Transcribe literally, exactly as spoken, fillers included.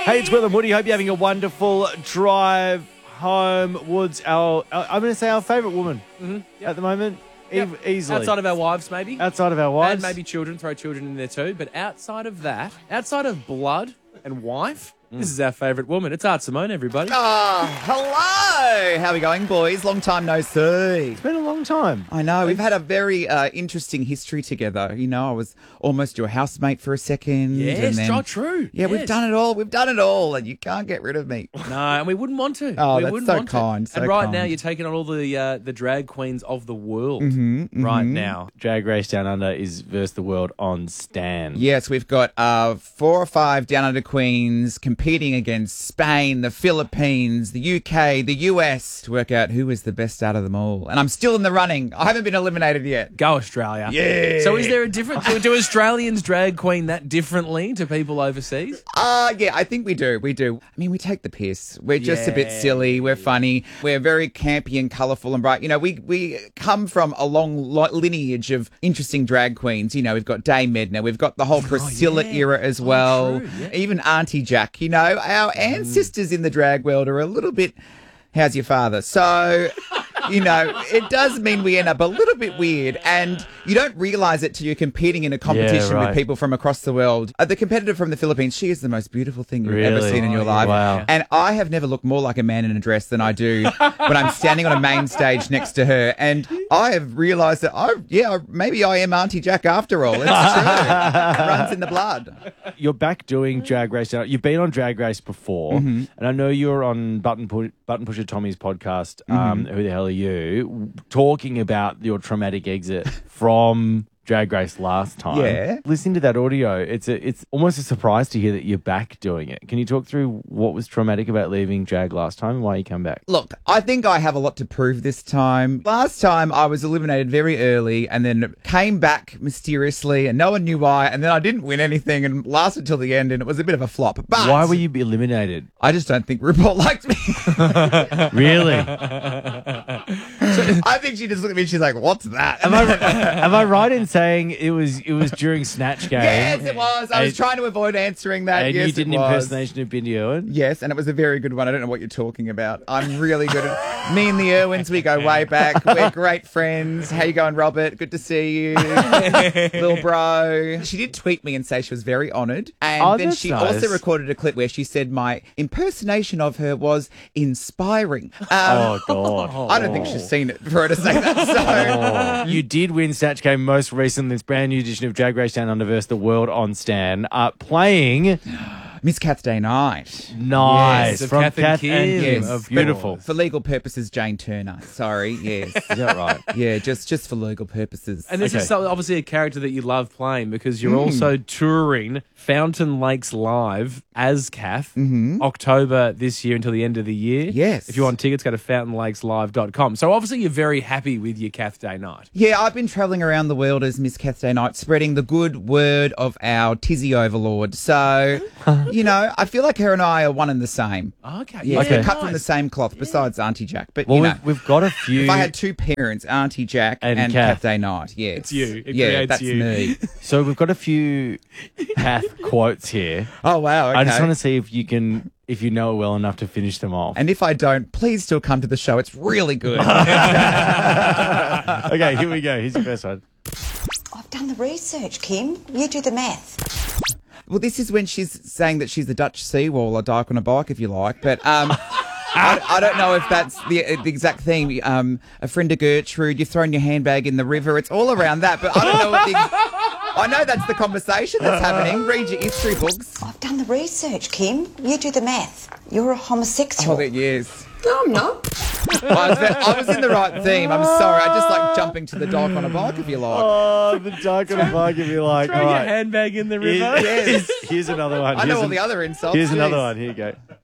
Hey, it's Will and Woody. Hope you're having a wonderful drive home. Woods, our, our I'm going to say our favourite woman mm-hmm. yep. at the moment. Yep. E- easily. Outside of our wives, maybe. Outside of our wives. And maybe children. Throw children in there too. But outside of that, outside of blood and wife, mm. this is our favourite woman. It's Art Simone, everybody. Oh, hello. How are we going, boys? Long time no see. It's been a long time. I know. We've had a very uh, interesting history together. You know, I was almost your housemate for a second. Yes, and then, oh, true. Yeah, yes. we've done it all. We've done it all, and you can't get rid of me. No, and we wouldn't want to. Oh, we that's wouldn't so want kind. To. So and right kind. now, you're taking on all the uh, the drag queens of the world. Mm-hmm, mm-hmm. Right now, Drag Race Down Under is versus the world on Stan. Yes, we've got uh, four or five Down Under queens competing against Spain, the Philippines, the U K, the U S to work out who is the best out of them all. And I'm still in the running. I haven't been eliminated yet. Go Australia. Yeah. So is there a difference? Do, do Australians drag queen that differently to people overseas? Uh, yeah, I think we do. We do. I mean, we take the piss. We're just yeah. a bit silly. We're funny. We're very campy and colourful and bright. You know, we, we come from a long lo- lineage of interesting drag queens. You know, we've got Dame Medna. We've got the whole Priscilla oh, yeah. era as oh, well. True, yeah. Even Auntie Jack. You know, our ancestors in the drag world are a little bit... How's your father? So, you know, it does mean we end up a little bit weird, and you don't realise it till you're competing in a competition yeah, right. with people from across the world. Uh, the competitor from the Philippines, she is the most beautiful thing you've really? ever seen in your oh, life. Wow. And I have never looked more like a man in a dress than I do when I'm standing on a main stage next to her. And I have realised that, I, yeah, maybe I am Auntie Jack after all. It's true. It runs in the blood. You're back doing Drag Race Down. You've been on Drag Race before, Mm-hmm. and I know you're on Button, Pu- Button Pusher Tommy's podcast, um, Who the Hell Are You, talking about your traumatic exit from Drag Race last time. Yeah. Listening to that audio, it's a, it's almost a surprise to hear that you're back doing it. Can you talk through what was traumatic about leaving drag last time and why you come back? Look, I think I have a lot to prove this time. Last time I was eliminated very early and then came back mysteriously and no one knew why, and then I didn't win anything and lasted till the end and it was a bit of a flop. But Why were you eliminated? I just don't think RuPaul liked me. Really? I think she just looked at me and she's like, what's that? Am I am I right in saying it was it was during Snatch Game? Yes, it was. I was And- trying to avoid answering that. And yes, you did an it was. impersonation of Bindi Irwin? Yes, and it was a very good one. I don't know what you're talking about. I'm really good at me and the Irwins. We go way back. We're great friends. How you going, Robert? Good to see you, little bro. She did tweet me and say she was very honoured, and Oh, then that's she nice. also recorded a clip where she said my impersonation of her was inspiring. Um, Oh, God. I don't think she's seen it for her to say that. So. You did win Snatch Game most recently. This brand new edition of Drag Race Down Under versus the World on Stan. Uh, playing Miss Kath Day Night. nice Yes, from Kath and Kath Kim. and Kim. Yes. Oh, beautiful. For legal purposes, Jane Turner. Sorry, yes. Is that right? Yeah, just just for legal purposes. And this Okay. is so- obviously a character that you love playing because you're Mm. also touring Fountain Lakes Live as Kath, Mm-hmm. October this year until the end of the year. Yes. If you want tickets, go to fountain lakes live dot com. So obviously you're very happy with your Kath Day night. Yeah, I've been travelling around the world as Miss Kath Day Night, spreading the good word of our tizzy overlord. So, you know, I feel like her and I are one and the same. Okay. Yeah, Okay. we're cut from the same cloth, besides Auntie Jack. But, Well, you know, we've, we've got a few. if I had two parents, Auntie Jack And and, Kath. Kath Day Night, yes. It's you. It yeah, creates that's you. me. So we've got a few Kath quotes here. Oh, wow, okay. I just want to see if you can, if you know it well enough to finish them off. And if I don't, please still come to the show. It's really good. Okay, here we go. Here's your first one. I've done the research, Kim. You do the math. Well, this is when she's saying that she's the Dutch seawall, a dyke on a bike, if you like. But um, I, I don't know if that's the, the exact thing. Um, a friend of Gertrude, you've thrown your handbag in the river. It's all around that. But I don't know what the... I know that's the conversation that's happening. Read your history books. I've done the research, Kim. You do the math. You're a homosexual. Oh, yes. No, I'm not. Well, I, was, I was in the right theme. I'm sorry. I just like jumping to the dyke on a bike, if you like. Oh, the dark on a bike, if you like. Throw All your right. handbag in the river. Here's, here's, here's another one. I know Here's all an- the other insults. Here's another Jeez. one. Here you go.